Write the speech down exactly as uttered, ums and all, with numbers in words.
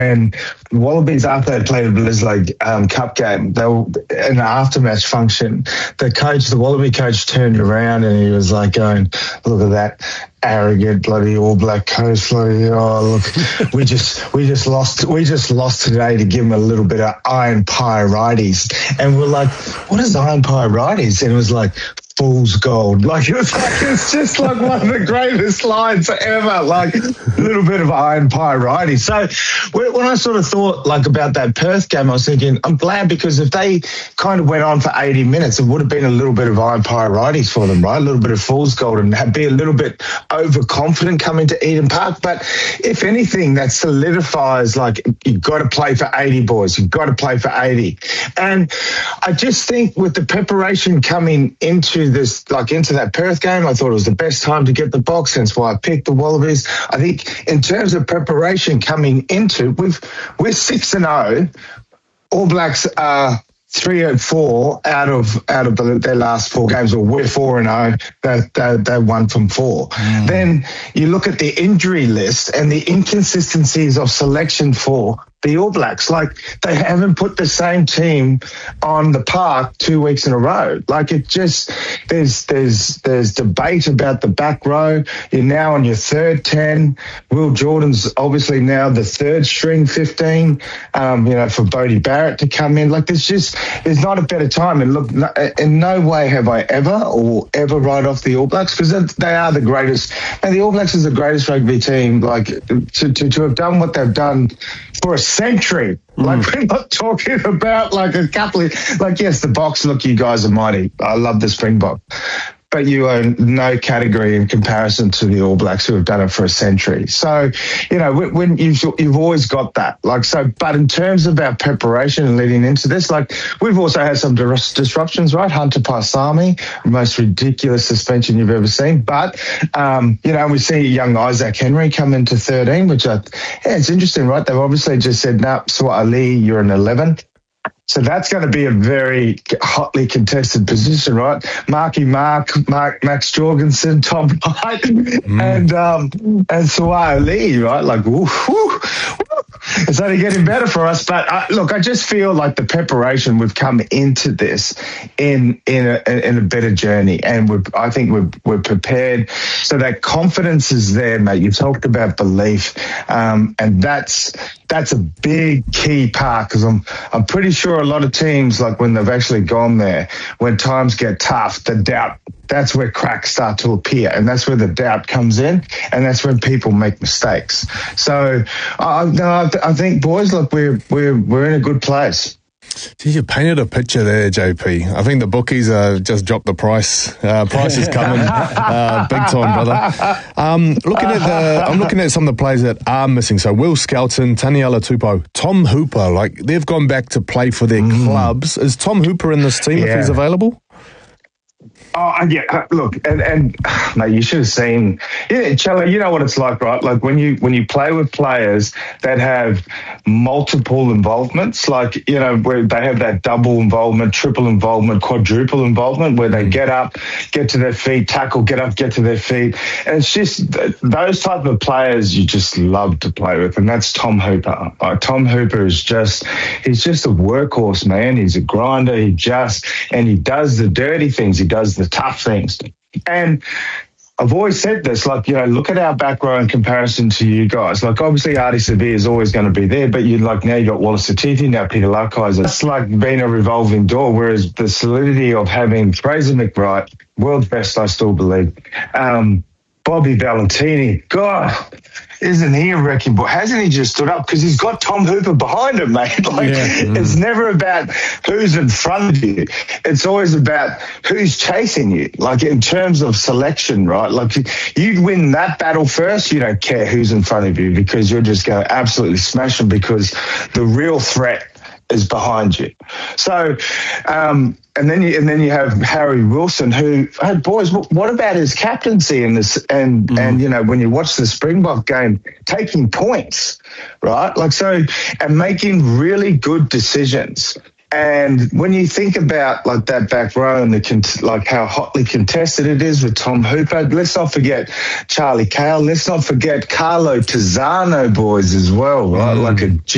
And the Wallabies, after they played the Bledisloe um, Cup game, they were in an aftermatch function. The coach, the Wallaby coach, turned around and he was like going, "Look at that arrogant bloody All Black coach! Like, oh look, we just we just lost we just lost today to give him a little bit of iron pyrites." And we're like, "What is iron pyrites?" And it was like, "Fool's gold." Like, it was like, it's just like one of the greatest lines ever. Like, a little bit of iron pyrites. So when I sort of thought like about that Perth game, I was thinking, I'm glad, because if they kind of went on for eighty minutes, it would have been a little bit of iron pyrites for them, right? A little bit of fool's gold, and have, be a little bit overconfident coming to Eden Park. But if anything, that solidifies, like, you've got to play for eighty, boys. You've got to play for eighty. And I just think with the preparation coming into this, like into that Perth game, I thought it was the best time to get the box. Hence why I picked the Wallabies. I think in terms of preparation coming into, we've we're six and zero. All Blacks are three and four out of out of the, their last four games, or we're four and zero. They they they won from four. Mm. Then you look at the injury list and the inconsistencies of selection for the All Blacks. Like, they haven't put the same team on the park two weeks in a row. Like, it just, there's there's there's debate about the back row. You're now on your third ten. Will Jordan's obviously now the third string fifteen, um, you know, for Bodie Barrett to come in. Like, there's just, there's not a better time. And look, no, in no way have I ever or ever write off the All Blacks, because they are the greatest. And the All Blacks is the greatest rugby team, like, to, to, to have done what they've done for a century. Like, mm. we're not talking about like a couple of, like, yes, the Boks, look, you guys are mighty. I love the Springbok. But you are no category in comparison to the All Blacks, who have done it for a century. So, you know, when you've, you've always got that. Like, so, but in terms of our preparation and leading into this, like, we've also had some disruptions, right? Hunter Paisami, most ridiculous suspension you've ever seen. But, um, you know, we see young Isaac Henry come into thirteen, which I, yeah, it's interesting, right? They've obviously just said, no, Swat Ali, you're an eleven. So that's going to be a very hotly contested position, right? Marky Mark, Mark, Max Jorgensen, Tom White, mm. and um, and Swat Ali, right? Like, woo, woo, woo. It's only getting better for us. But uh, look, I just feel like the preparation, we've come into this in in a, in a better journey, and we're, I think we're we're prepared. So that confidence is there, mate. You talked about belief, um, and that's that's a big key part, because I'm I'm pretty sure a lot of teams, like, when they've actually gone there, when times get tough, the doubt, that's where cracks start to appear, and that's where the doubt comes in, and that's when people make mistakes. So, uh, no, I, th- I think, boys, look, we're we're we're in a good place. Geez, you painted a picture there, J P. I think the bookies uh, just dropped the price. Uh, price is coming, uh, big time, brother. Um, looking at the, I'm looking at some of the players that are missing. So Will Skelton, Taniela Tupou, Tom Hooper. Like, they've gone back to play for their mm. clubs. Is Tom Hooper in this team yeah. if he's available? Oh, yeah, look, and, and mate, you should have seen, yeah, Charlie, you know what it's like, right? Like, when you when you play with players that have multiple involvements, like, you know, where they have that double involvement, triple involvement, quadruple involvement, where they get up, get to their feet, tackle, get up, get to their feet. And it's just those type of players you just love to play with, and that's Tom Hooper. Like, Tom Hooper is just, he's just a workhorse, man. He's a grinder. He just, and he does the dirty things. He does the tough things. And I've always said this, like, you know, look at our back row in comparison to you guys. Like, obviously, Artie Sevilla is always going to be there, but you like, now you got Wallace Satithi, now Peter Larkhizer. It's like being a revolving door, whereas the solidity of having Fraser McBride, world's best, I still believe, um, Bobby Valentini, God, isn't he a wrecking ball? Hasn't he just stood up? Because he's got Tom Hooper behind him, mate. Like, yeah. mm. It's never about who's in front of you. It's always about who's chasing you. Like, in terms of selection, right? Like, you win that battle first, you don't care who's in front of you, because you're just going to absolutely smash them, because the real threat is behind you. So, um, and then you and then you have Harry Wilson, who, hey, boys, what about his captaincy in this? And mm. and you know, when you watch the Springbok game, taking points, right? Like, so, and making really good decisions. And when you think about, like, that back row and the con- like how hotly contested it is with Tom Hooper, let's not forget Charlie Cale. Let's not forget Carlo Tizzano, boys, as well, right? Mm. Like a